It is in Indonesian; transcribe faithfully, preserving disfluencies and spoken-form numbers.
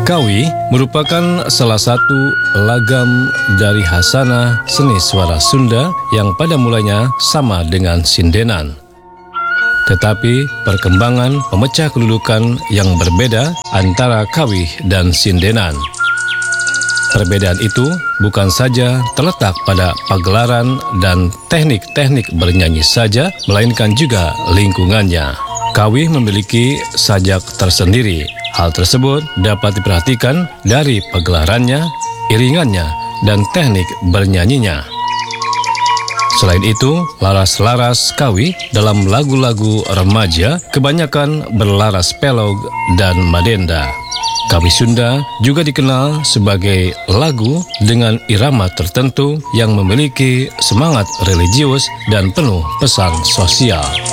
Kawi merupakan salah satu lagam dari Hasanah seni suara Sunda yang pada mulanya sama dengan sindenan. Tetapi perkembangan memecah kedudukan yang berbeda antara kawi dan sindenan. Perbedaan itu bukan saja terletak pada pagelaran dan teknik-teknik bernyanyi saja, melainkan juga lingkungannya. Kawi memiliki sajak tersendiri. Hal tersebut dapat diperhatikan dari pagelarannya, iringannya, dan teknik bernyanyinya. Selain itu, laras-laras kawi dalam lagu-lagu remaja kebanyakan berlaras pelog dan madenda. Kawi Sunda juga dikenal sebagai lagu dengan irama tertentu yang memiliki semangat religius dan penuh pesan sosial.